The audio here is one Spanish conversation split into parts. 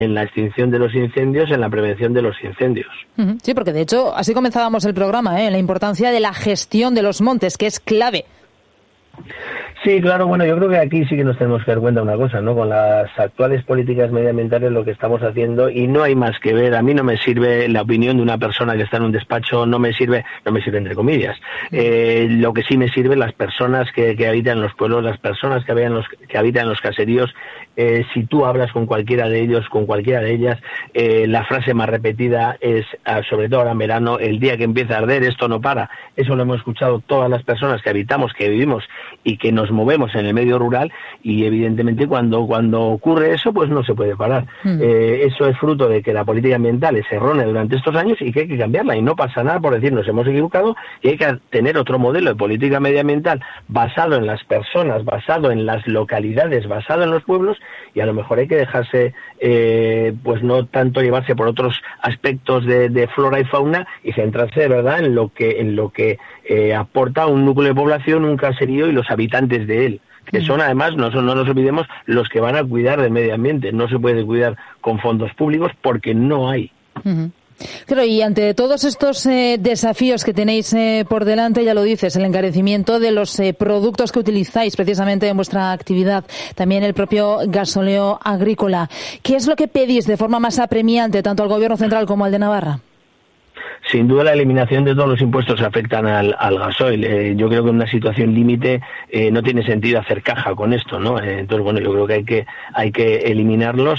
en la extinción de los incendios, en la prevención de los incendios. Sí, porque de hecho así comenzábamos el programa, la importancia de la gestión de los montes, que es clave. Sí, claro, bueno, yo creo que aquí sí que nos tenemos que dar cuenta de una cosa, ¿no? Con las actuales políticas medioambientales lo que estamos haciendo, y no hay más que ver, a mí no me sirve la opinión de una persona que está en un despacho, no me sirve entre comillas. Lo que sí me sirve, las personas que habitan en los pueblos, las personas que habitan en los caseríos, si tú hablas con cualquiera de ellos, con cualquiera de ellas, la frase más repetida es, sobre todo ahora en verano, el día que empieza a arder, esto no para. Eso lo hemos escuchado todas las personas que vivimos y que nos movemos en el medio rural, y evidentemente cuando ocurre eso, pues no se puede parar. Eso es fruto de que la política ambiental es errónea durante estos años y que hay que cambiarla, y no pasa nada por decir nos hemos equivocado, y hay que tener otro modelo de política medioambiental basado en las personas, basado en las localidades, basado en los pueblos, y a lo mejor hay que dejarse pues no tanto llevarse por otros aspectos de flora y fauna, y centrarse de verdad en lo que aporta un núcleo de población, un caserío y los habitantes de él, que son además, no nos olvidemos, los que van a cuidar del medio ambiente. No se puede cuidar con fondos públicos porque no hay. Claro, y ante todos estos desafíos que tenéis por delante, ya lo dices, el encarecimiento de los productos que utilizáis precisamente en vuestra actividad, también el propio gasóleo agrícola, ¿qué es lo que pedís de forma más apremiante tanto al Gobierno central como al de Navarra? Sin duda la eliminación de todos los impuestos que afectan al gasoil. Yo creo que en una situación límite no tiene sentido hacer caja con esto, ¿no? Entonces, bueno, yo creo que hay que eliminarlos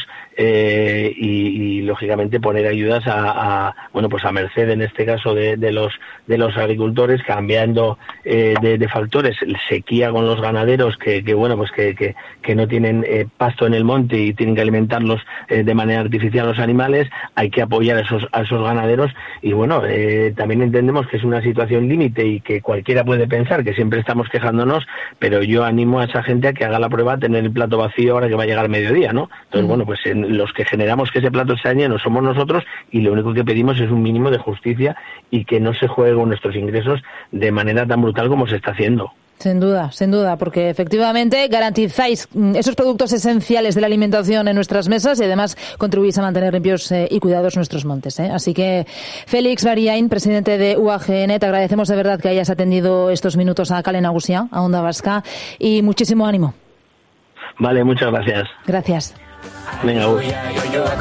y lógicamente poner ayudas a merced en este caso de los agricultores, cambiando de factores, sequía con los ganaderos que no tienen pasto en el monte y tienen que alimentarlos de manera artificial los animales. Hay que apoyar a esos ganaderos, y bueno, también entendemos que es una situación límite y que cualquiera puede pensar que siempre estamos quejándonos, pero yo animo a esa gente a que haga la prueba, a tener el plato vacío ahora que va a llegar mediodía, ¿no? Entonces, bueno, pues los que generamos que ese plato esté lleno somos nosotros, y lo único que pedimos es un mínimo de justicia y que no se juegue con nuestros ingresos de manera tan brutal como se está haciendo. Sin duda, porque efectivamente garantizáis esos productos esenciales de la alimentación en nuestras mesas y además contribuís a mantener limpios y cuidados nuestros montes. Así que, Félix Bariain, presidente de UAGN, te agradecemos de verdad que hayas atendido estos minutos a Kale Nagusia, a Onda Vasca, y muchísimo ánimo. Vale, muchas gracias. Gracias. Venga,